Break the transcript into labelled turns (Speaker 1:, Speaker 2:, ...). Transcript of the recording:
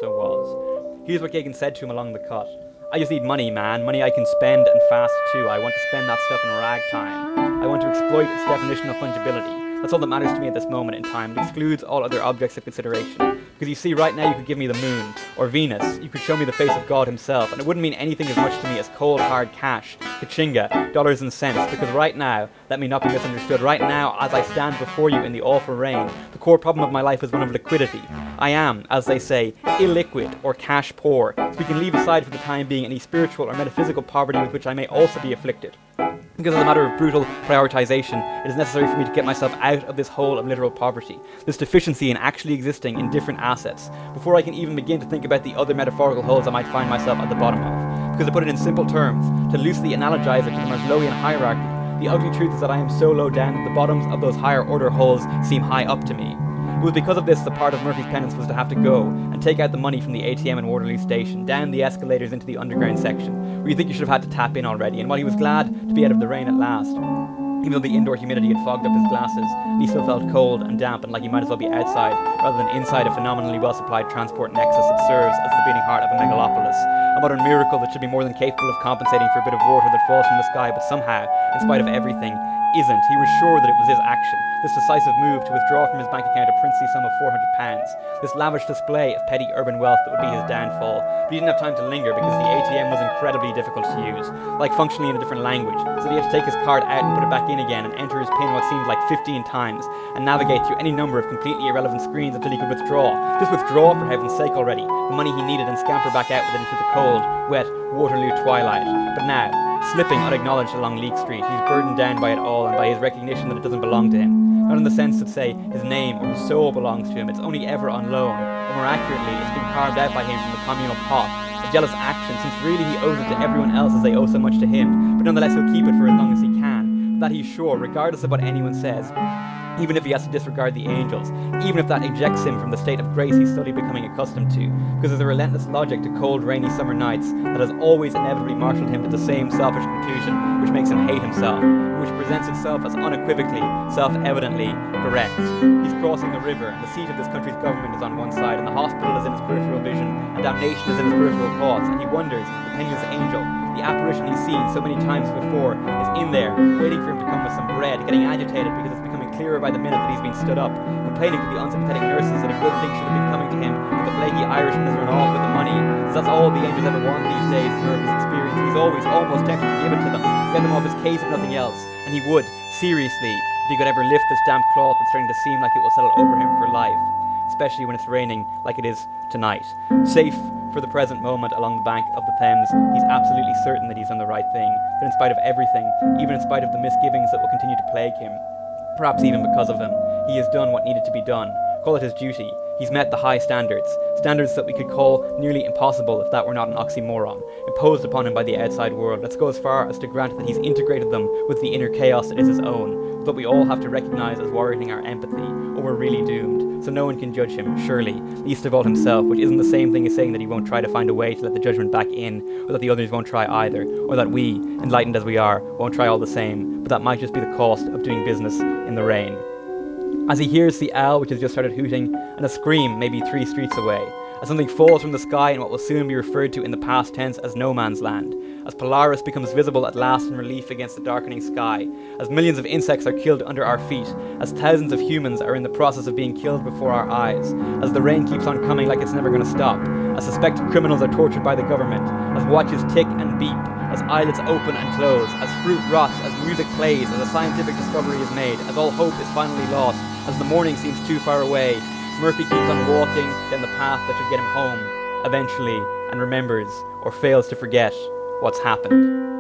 Speaker 1: also was. Here's what Gagin said to him along the cut. I just need money, man. Money I can spend and fast too. I want to spend that stuff in ragtime. I want to exploit its definition of fungibility. That's all that matters to me at this moment in time. It excludes all other objects of consideration. Because you see, right now you could give me the moon, or Venus, you could show me the face of God himself, and it wouldn't mean anything as much to me as cold hard cash, kachinga, dollars and cents, because right now, let me not be misunderstood, right now, as I stand before you in the awful rain, the core problem of my life is one of liquidity. I am, as they say, illiquid, or cash poor, so we can leave aside for the time being any spiritual or metaphysical poverty with which I may also be afflicted. Because as a matter of brutal prioritization, it is necessary for me to get myself out of this hole of literal poverty, this deficiency in actually existing in different assets, before I can even begin to think about the other metaphorical holes I might find myself at the bottom of. Because to put it in simple terms, to loosely analogize it to the Maslowian hierarchy, the ugly truth is that I am so low down that the bottoms of those higher order holes seem high up to me. It was because of this that part of Murphy's penance was to have to go and take out the money from the ATM in Waterloo Station, down the escalators into the underground section, where you think you should have had to tap in already, and while he was glad to be out of the rain at last, even though the indoor humidity had fogged up his glasses, and he still felt cold and damp and like he might as well be outside rather than inside a phenomenally well-supplied transport nexus that serves as the beating heart of a megalopolis, a modern miracle that should be more than capable of compensating for a bit of water that falls from the sky, but somehow, in spite of everything, isn't. He was sure that it was his action, this decisive move to withdraw from his bank account a princely sum of £400, this lavish display of petty urban wealth that would be his downfall. But he didn't have time to linger because the ATM was incredibly difficult to use, like functionally in a different language, so he had to take his card out and put it back in again and enter his PIN what seemed like 15 times, and navigate through any number of completely irrelevant screens until he could withdraw. Just withdraw, for heaven's sake already, the money he needed, and scamper back out with it into the cold, wet Waterloo twilight. But now, slipping unacknowledged along Leek Street, he's burdened down by it all and by his recognition that it doesn't belong to him. Not in the sense that, say, his name or his soul belongs to him, it's only ever on loan, or more accurately, it's been carved out by him from the communal pot, a jealous action, since really he owes it to everyone else as they owe so much to him, but nonetheless he'll keep it for as long as he can, that he's sure, regardless of what anyone says, even if he has to disregard the angels, even if that ejects him from the state of grace he's slowly becoming accustomed to, because there's a relentless logic to cold, rainy summer nights that has always inevitably marshaled him to the same selfish conclusion which makes him hate himself, which presents itself as unequivocally, self-evidently correct. He's crossing the river, and the seat of this country's government is on one side, and the hospital is in his peripheral vision, and damnation is in his peripheral thoughts, and he wonders, the penniless angel, the apparition he's seen so many times before, is in there, waiting for him to come with some bread, getting agitated because it's becoming clearer by the minute that he's been stood up, complaining to the unsympathetic nurses that a good thing should have been coming to him, but the flaky Irishman has run off with the money, because that's all the angels ever want these days in Murphy's experience. He's always almost tempted to give it to them, get them off his case if nothing else, and he would, seriously, if he could ever lift this damp cloth that's starting to seem like it will settle over him for life, especially when it's raining like it is tonight. Safe for the present moment along the bank of the Thames, he's absolutely certain that he's done the right thing, that in spite of everything, even in spite of the misgivings that will continue to plague him, perhaps even because of them, he has done what needed to be done. Call it his duty. He's met the high standards that we could call nearly impossible if that were not an oxymoron, imposed upon him by the outside world. Let's go as far as to grant that he's integrated them with the inner chaos that is his own, but we all have to recognize as warranting our empathy, or we're really doomed. So no one can judge him, surely, least of all himself, which isn't the same thing as saying that he won't try to find a way to let the judgment back in, or that the others won't try either, or that we, enlightened as we are, won't try all the same, but that might just be the cost of doing business in the rain. As he hears the owl which has just started hooting, and a scream maybe 3 streets away, as something falls from the sky in what will soon be referred to in the past tense as no man's land, as Polaris becomes visible at last in relief against the darkening sky, as millions of insects are killed under our feet, as thousands of humans are in the process of being killed before our eyes, as the rain keeps on coming like it's never going to stop, as suspected criminals are tortured by the government, as watches tick and beep, as eyelids open and close, as fruit rots, as music plays, as a scientific discovery is made, as all hope is finally lost, as the morning seems too far away, Murphy keeps on walking down the path that should get him home, eventually, and remembers, or fails to forget, what's happened.